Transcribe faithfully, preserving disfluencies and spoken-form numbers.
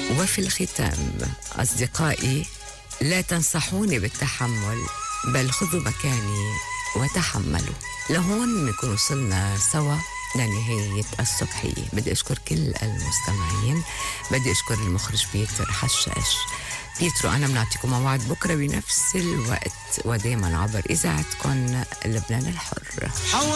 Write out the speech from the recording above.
وفي الختام أصدقائي، لا تنصحوني بالتحمل، بل خذوا مكاني وتحملوا. لهون نكون وصلنا سوا لنهاية الصبحية. بدي أشكر كل المستمعين، بدي أشكر المخرج بيتر حشاش. بيترو أنا بنعطيكم موعد بكرة بنفس الوقت ودايما عبر إذاعتكم لبنان الحر.